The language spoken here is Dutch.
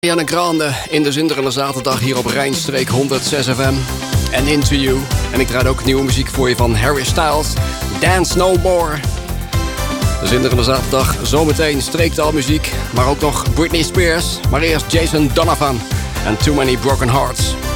Ariana Grande in de zinderende zaterdag hier op Rijnstreek 106 FM. En Into You. En ik draai ook nieuwe muziek voor je van Harry Styles. Dance No More. De zinderende zaterdag zometeen streektaalmuziek. Maar ook nog Britney Spears. Maar eerst Jason Donovan. En Too Many Broken Hearts.